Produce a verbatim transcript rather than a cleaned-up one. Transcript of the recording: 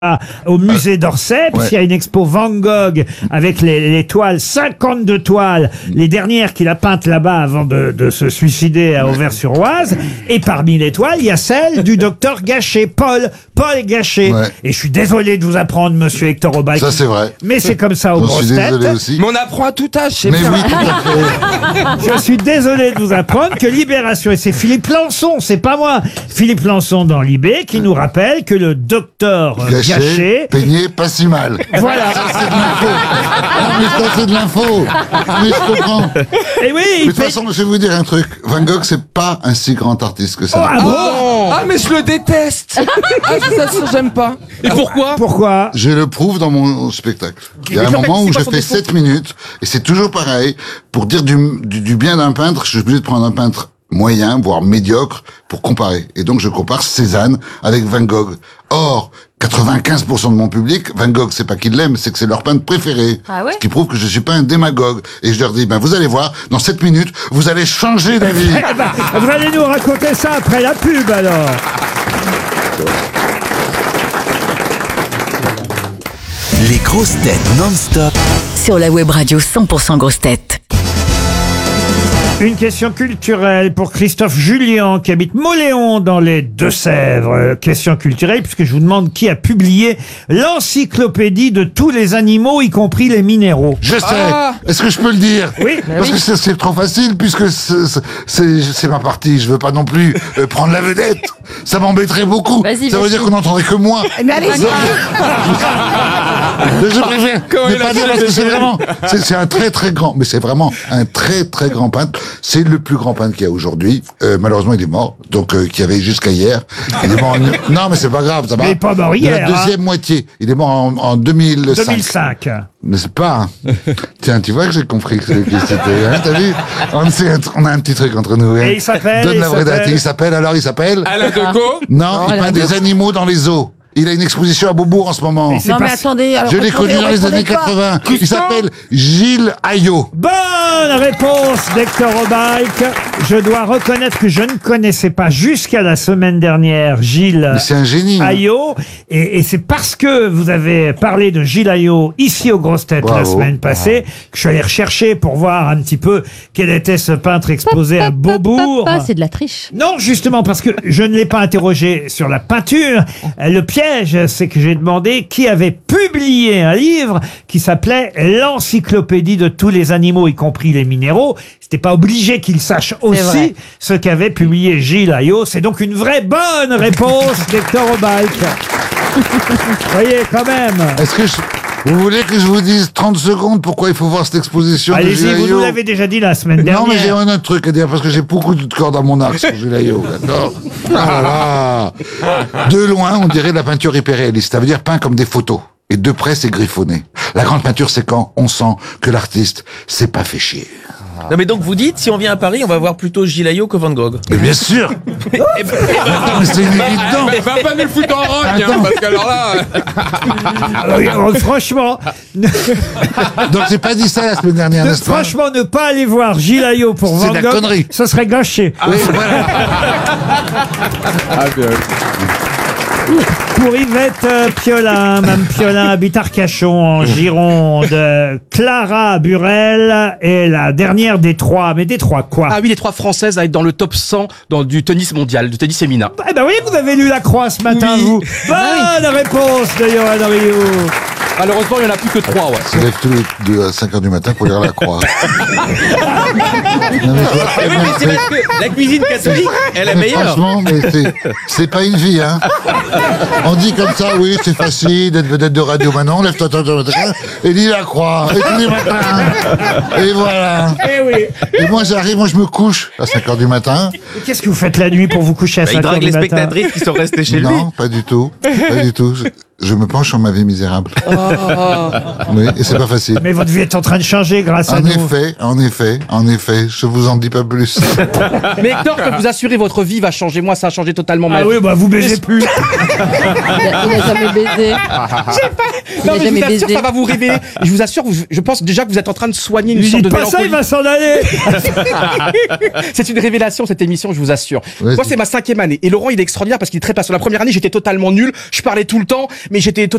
au musée d'Orsay, puisqu'il y a une expo Van Gogh avec les, les toiles, cinquante-deux toiles, les dernières qu'il a peintes là-bas avant de, de se suicider à Auvers-sur-Oise. Et parmi les toiles, il y a celle du docteur Gachet, Paul, Paul Gachet. Ouais. Et je suis désolé de vous apprendre, monsieur Hector Obaï. Ça, c'est vrai. Mais c'est comme ça aux grosses têtes. Mais on apprend à tout âge, c'est Mais oui, tout à fait. Je suis désolé de vous apprendre que Libération, et c'est Philippe Lançon, c'est pas moi, Philippe Lançon dans Libé, qui nous rappelle que le docteur Gachet, Gachet peigné pas si mal. Voilà. Ça, c'est de l'info. Non, mais ça, c'est de l'info. Mais je comprends. Et oui, mais de toute façon, je vais vous dire un truc. Van Gogh, c'est pas un si grand artiste que ça. Oh, ah bon oh ah, mais je le déteste. Ah, ça, ça, j'aime pas. Et pourquoi Pourquoi Je le prouve dans mon spectacle. Il y a un moment où je fais sept minutes, et c'est toujours pareil. Pour dire du, du, du bien d'un peintre, je suis obligé de prendre un peintre moyen, voire médiocre, pour comparer. Et donc, je compare Cézanne avec Van Gogh. Or, quatre-vingt-quinze pour cent de mon public, Van Gogh, c'est pas qu'ils l'aiment, c'est que c'est leur peintre préféré. Ah ouais. Ce qui prouve que je suis pas un démagogue. Et je leur dis, ben, vous allez voir, dans sept minutes, vous allez changer d'avis. Eh ben, vous allez nous raconter ça après la pub, alors. Les grosses têtes non-stop sur la web radio cent pour cent grosses têtes. Une question culturelle pour Christophe Julien qui habite Mauléon dans les Deux-Sèvres. Euh, question culturelle puisque je vous demande qui a publié l'encyclopédie de tous les animaux, y compris les minéraux. Je sais. Ah. Est-ce que je peux le dire? Oui. Parce que c'est, c'est trop facile puisque c'est, c'est, c'est ma partie. Je veux pas non plus euh, prendre la vedette. Ça m'embêterait beaucoup. Vas-y, Ça veut vas-y. dire qu'on n'entendrait que moi. Mais allez-y. Je préfère Comment ne il a pas dire fait parce le que c'est délire vraiment, c'est, c'est un très très grand, mais c'est vraiment un très très grand peintre. C'est le plus grand peintre qu'il y a aujourd'hui. Euh, malheureusement, il est mort, donc euh, qu'il y avait jusqu'à hier. Il est mort. En... Non, mais c'est pas grave, ça va. Il est pas mort hier, De la deuxième hein. moitié. Il est mort en, en deux mille cinq. deux mille cinq. Mais c'est pas. Hein. Tiens, tu vois que j'ai compris que c'était. Hein, t'as vu? On, sait, on a un petit truc entre nous. Hein. Et il s'appelle. Donne il la vraie date. s'appelle- Il s'appelle alors. Il s'appelle. Alain Decaux. Non, il Alain peint des animaux dans les eaux. Il a une exposition à Beaubourg en ce moment. c'est Non pas- mais attendez, alors Je l'ai répondez, connu dans les répondez années pas. quatre-vingts. Il s'appelle Gilles Ayot. Bonne réponse d'Hector Obaïk. Je dois reconnaître que je ne connaissais pas jusqu'à la semaine dernière Gilles Mais c'est un génie. hein. Ayot. Et, et c'est parce que vous avez parlé de Gilles Ayot ici aux grosses têtes la Bravo. semaine passée que je suis allé rechercher pour voir un petit peu quel était ce peintre exposé à Beaubourg. Ah, c'est de la triche. Non, justement, parce que je ne l'ai pas interrogé sur la peinture. Euh, Le piège, c'est que j'ai demandé qui avait publié un livre qui s'appelait L'encyclopédie de tous les animaux, y compris les minéraux. C'était pas obligé qu'il sache aussi vrai. ce qu'avait publié Gilles Ayot. C'est donc une vraie bonne réponse d'Hector Obaïk. Voyez, quand même. Est-ce que je... vous voulez que je vous dise trente secondes pourquoi il faut voir cette exposition de Allez-y, Gilles vous Ayot? nous l'avez déjà dit la semaine dernière. Non, mais j'ai un autre truc à dire parce que j'ai beaucoup de cordes à mon arc sur Gilles Ayot, d'accord? Ah là. De loin, on dirait de la peinture hyperréaliste. Ça veut dire peint comme des photos. Et de près, c'est griffonné. La grande peinture, c'est quand on sent que l'artiste s'est pas fait chier. Non mais donc vous dites, si on vient à Paris, on va voir plutôt Gilles Ayot que Van Gogh. Mais bien sûr. Eh ben, Attends, mais c'est une évidence. Mais va pas nous le foutre en rock, hein, parce qu'alors là. Ah oui, oh, franchement, Donc j'ai pas dit ça la semaine dernière, n'est-ce pas? franchement, ne pas aller voir Gilles Ayot pour C'est Van de la Gogh, connerie. ce serait gâché. Oui, voilà. Ah, bien. Pour Yvette euh, Piolin, Mme Piolin habite Arcachon en Gironde. Euh, Clara Burel est la dernière des trois. Mais des trois quoi? Ah oui, les trois françaises à être dans le top cent dans du tennis mondial, du tennis féminin. Eh ben oui, vous avez lu La Croix ce matin, Oui. vous. Bonne réponse de Johan Rioux. Malheureusement, il n'y en a plus que trois, ouais. Se lève tous les deux à cinq heures du matin pour lire la croix. Non, mais je- eh oui, mais c'est parce que la cuisine catholique est la mais meilleure. franchement, mais c'est, c'est pas une vie, hein. On dit comme ça, oui, c'est facile d'être vedette de radio maintenant, lève-toi, toi, toi, toi, toi, et lis la croix, et tous les matins. Et voilà. Eh oui. Et moi, j'arrive, moi, je me couche à cinq heures du matin. Et qu'est-ce que vous faites la nuit pour vous coucher à Bah, il cinq heures drague du les matin? spectatrices qui sont restées chez lui. Non, pas du tout. Pas du tout. Je, je me penche sur ma vie misérable. Oui, et c'est pas facile. Mais votre vie est en train de changer grâce à En nous. effet, en effet, en effet, je vous en dis pas plus. Mais Hector, je peux vous assurer, votre vie va changer. Moi, ça a changé totalement ma Ah vie. oui, bah vous baisez plus. Il a, il a jamais baisé. Il Non, a mais je jamais vous assure, baisé. ça va vous révéler. Et je vous assure, vous- je pense déjà que vous êtes en train de soigner une Lui sorte dites de pas ça, il mélancolie. va s'en aller. C'est une révélation, cette émission, je vous assure. Ouais, Moi, c'est- c'est ma cinquième année. Et Laurent, il est extraordinaire parce qu'il est très patient. La première année, j'étais totalement nul. Je parlais tout le temps, mais j'étais totalement